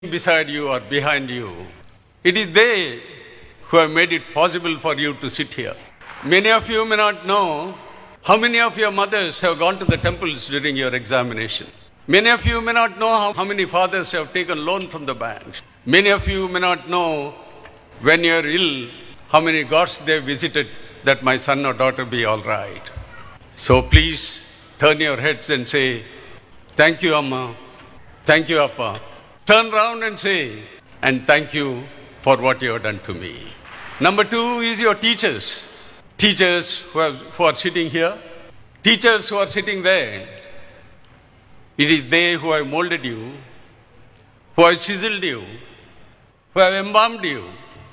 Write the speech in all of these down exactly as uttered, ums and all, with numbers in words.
beside you or behind you. It is they who have made it possible for you to sit here. Many of you may not know how many of your mothers have gone to the temples during your examination. Many of you may not know how, how many fathers have taken loan from the banks. Many of you may not know when you are ill, how many gods they have visited that my son or daughter be all right. So please turn your heads and say, thank you, Amma. Thank you, Appa. Turn around and say, and thank you for what you have done to me. Number two is your teachers. Teachers who, have, who are sitting here. Teachers who are sitting there. It is they who have molded you, who have chiseled you, who have embalmed you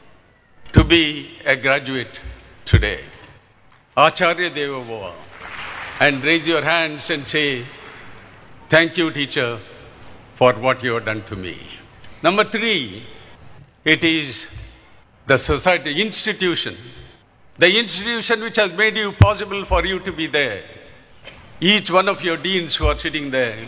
to be a graduate today. Acharya Deva Bhava. And raise your hands and say, thank you, teacher, for what you have done to me. Number three, it is the society, institution. The institution which has made you possible for you to be there. Each one of your deans who are sitting there,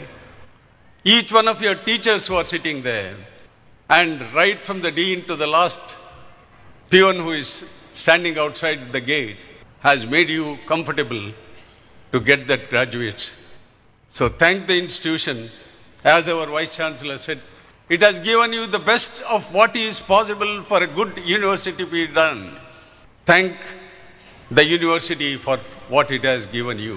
each one of your teachers who are sitting there, and right from the dean to the last peon who is standing outside the gate, has made you comfortable to get that graduates. So thank the institution. As our Vice Chancellor said, it has given you the best of what is possible for a good university to be done. Thank the university for what it has given you.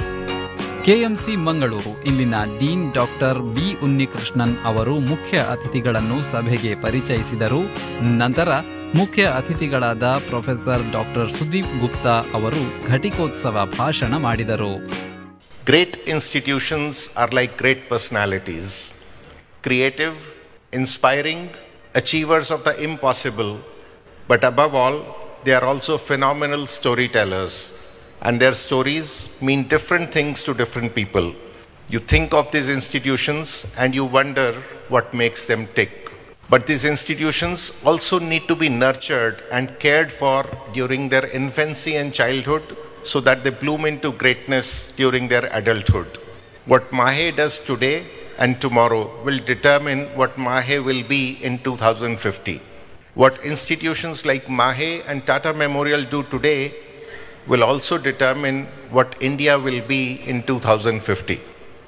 KMC Mangaluru ಇಲ್ಲಿನ dean doctor B Unnikrishnan ಅವರು ಮುಖ್ಯ ಅತಿಥಿಗಳನ್ನು ಸಭೆಗೆ ಪರಿಚಯಿಸಿದರು. ನಂತರ ಮುಖ್ಯ ಅತಿಥಿಗಳಾದ professor doctor Sudeep Gupta ಅವರು ಘಟಿಕೋತ್ಸವ ಭಾಷಣ ಮಾಡಿದರು. Great institutions are like great personalities, creative, inspiring, achievers of the impossible, but above all, they are also phenomenal storytellers, and their stories mean different things to different people. You think of these institutions and you wonder what makes them tick. But these institutions also need to be nurtured and cared for during their infancy and childhood, so that they bloom into greatness during their adulthood. What MAHE does today and tomorrow will determine what MAHE will be in two thousand fifty. What institutions like MAHE and Tata Memorial do today will also determine what India will be in two thousand fifty.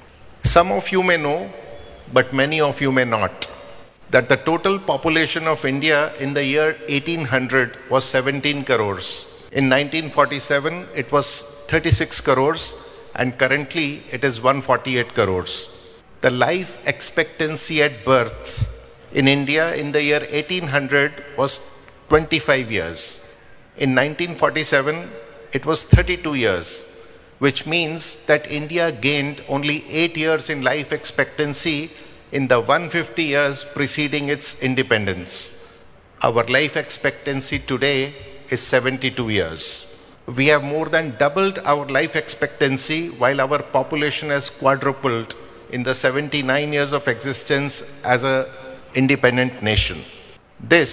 Some of you may know, but many of you may not, that the total population of India in the year eighteen hundred was seventeen crores. In nineteen forty-seven, it was thirty-six crores, and currently it is one hundred forty-eight crores. The life expectancy at birth in India in the year eighteen hundred was twenty-five years. In nineteen forty-seven, it was thirty-two years, which means that India gained only eight years in life expectancy in the one hundred fifty years preceding its independence. Our life expectancy today is seventy-two years. We have more than doubled our life expectancy while our population has quadrupled in the seventy-nine years of existence as an independent nation. This,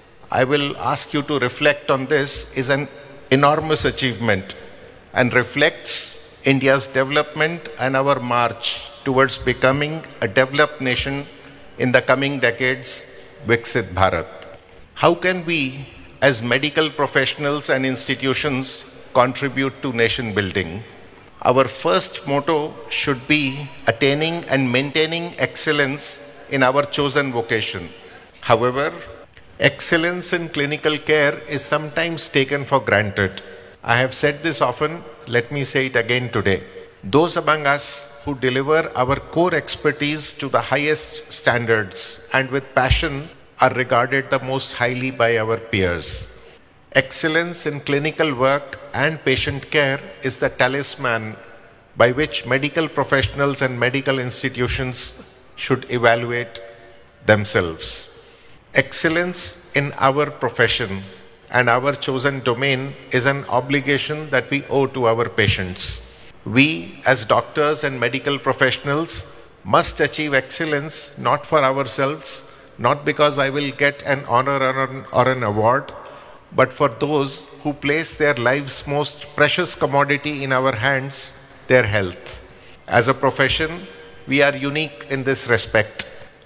I will ask you to reflect on this, is an enormous achievement and reflects India's development and our march towards becoming a developed nation in the coming decades, Viksit Bharat. How can we as medical professionals and institutions contribute to nation building? Our first motto should be attaining and maintaining excellence in our chosen vocation. However, excellence in clinical care is sometimes taken for granted. I have said this often, let me say it again today. Those among us who deliver our core expertise to the highest standards and with passion are regarded the most highly by our peers. Excellence in clinical work and patient care is the talisman by which medical professionals and medical institutions should evaluate themselves. Excellence in our profession and our chosen domain is an obligation that we owe to our patients. We, as doctors and medical professionals, must achieve excellence not for ourselves, not because I will get an honor or an, or an award, but for those who place their life's most precious commodity in our hands, their health. As a profession, we are unique in this respect.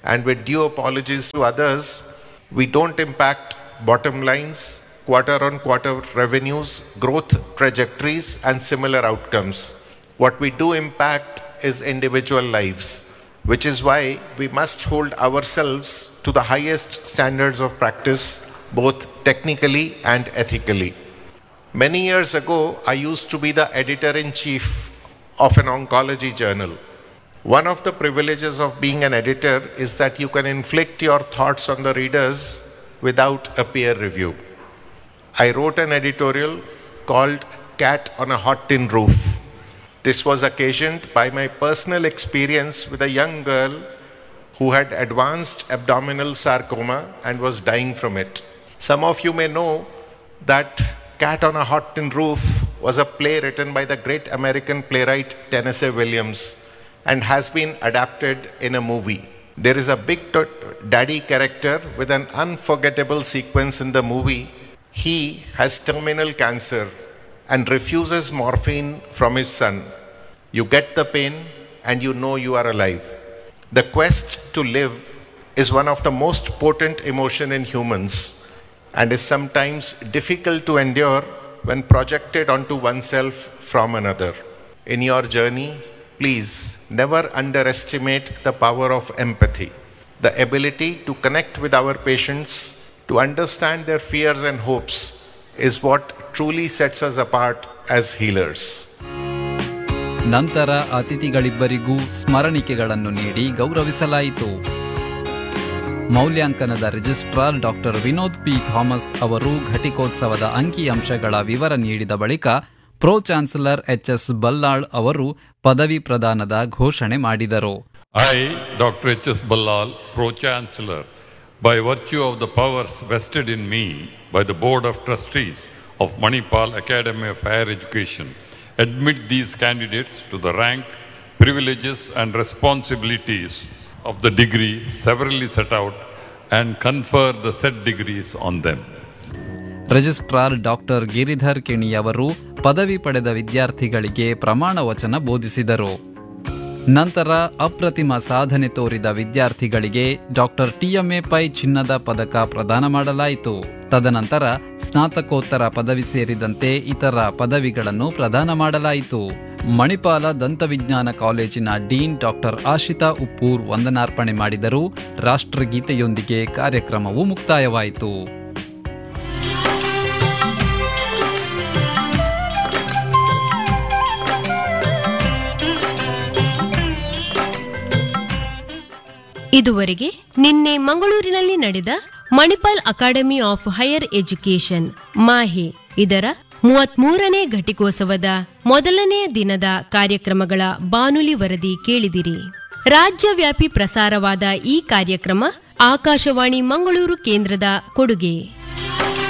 and with due apologies to others, we don't impact bottom lines, quarter on quarter revenues, growth trajectories, and similar outcomes. What we do impact is individual lives, which is why we must hold ourselves to the highest standards of practice, both technically and ethically. Many years ago, I used to be the editor-in-chief of an oncology journal. One of the privileges of being an editor is that you can inflict your thoughts on the readers without a peer review. I wrote an editorial called Cat on a Hot Tin Roof. This was occasioned by my personal experience with a young girl who had advanced abdominal sarcoma and was dying from it. Some of you may know that Cat on a Hot Tin Roof was a play written by the great American playwright Tennessee Williams and has been adapted in a movie. There is a big t- daddy character with an unforgettable sequence in the movie. He has terminal cancer and refuses morphine from his son. You get the pain and you know you are alive. The quest to live is one of the most potent emotion in humans and is sometimes difficult to endure when projected onto oneself from another. In your journey, please never underestimate the power of empathy. The ability to connect with our patients, to understand their fears and hopes, is what truly sets us apart as healers. ನಂತರ ಅತಿಥಿಗಳಿಬ್ಬರಿಗೂ ಸ್ಮರಣಿಕೆಗಳನ್ನು ನೀಡಿ ಗೌರವಿಸಲಾಯಿತು. ಮೌಲ್ಯಾಂಕನದ registrar doctor Vinod P Thomas ಅವರು ಘಟಿಕೋತ್ಸವದ ಅಂಕಿಅಂಶಗಳ ವಿವರ ನೀಡಿದ ಬಳಿಕ pro chancellor H S Ballal ಅವರು ಪದವಿ ಪ್ರದಾನದ ಘೋಷಣೆ ಮಾಡಿದರು. I, Doctor H S Ballal, Pro Chancellor, by virtue of the powers vested in me by the Board of Trustees of Manipal Academy of Higher Education, admit these candidates to the rank, privileges and responsibilities of the degree severally set out and confer the said degrees on them. Registrar doctor Giridhar ಕಿಣಿಯವರು ಪದವಿ ಪಡೆದ ವಿದ್ಯಾರ್ಥಿಗಳಿಗೆ ಪ್ರಮಾಣ ವಚನ ಬೋಧಿಸಿದರು. ನಂತರ ಅಪ್ರತಿಮ ಸಾಧನೆ ತೋರಿದ ವಿದ್ಯಾರ್ಥಿಗಳಿಗೆ ಡಾಕ್ಟರ್ ಟಿಎಂಎ ಪೈ ಚಿನ್ನದ ಪದಕ ಪ್ರದಾನ ಮಾಡಲಾಯಿತು. ತದನಂತರ ಸ್ನಾತಕೋತ್ತರ ಪದವಿ ಸೇರಿದಂತೆ ಇತರ ಪದವಿಗಳನ್ನು ಪ್ರದಾನ ಮಾಡಲಾಯಿತು. ಮಣಿಪಾಲ ದಂತವಿಜ್ಞಾನ ಕಾಲೇಜಿನ ಡೀನ್ ಡಾಕ್ಟರ್ ಆಶಿತಾ ಉಪ್ಪೂರ್ ವಂದನಾರ್ಪಣೆ ಮಾಡಿದರು. ರಾಷ್ಟ್ರಗೀತೆಯೊಂದಿಗೆ ಕಾರ್ಯಕ್ರಮವು ಮುಕ್ತಾಯವಾಯಿತು. ಇದುವರೆಗೆ ನಿನ್ನೆ ಮಂಗಳೂರಿನಲ್ಲಿ ನಡೆದ Manipal academy of higher education ಮಾಹೆ ಇದರ ಮೂವತ್ಮೂರನೇ ಘಟಿಕೋತ್ಸವದ ಮೊದಲನೇ ದಿನದ ಕಾರ್ಯಕ್ರಮಗಳ ಬಾನುಲಿ ವರದಿ ಕೇಳಿದಿರಿ. ರಾಜ್ಯವ್ಯಾಪಿ ಪ್ರಸಾರವಾದ ಈ ಕಾರ್ಯಕ್ರಮ ಆಕಾಶವಾಣಿ ಮಂಗಳೂರು ಕೇಂದ್ರದ ಕೊಡುಗೆ.